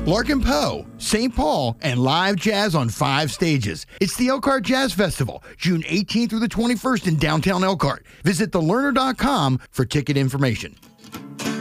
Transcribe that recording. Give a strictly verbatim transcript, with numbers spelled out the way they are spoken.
Larkin Poe, Saint Paul, and live jazz on five stages. It's the Elkhart Jazz Festival, June eighteenth through the twenty-first in downtown Elkhart. Visit the learner dot com for ticket information.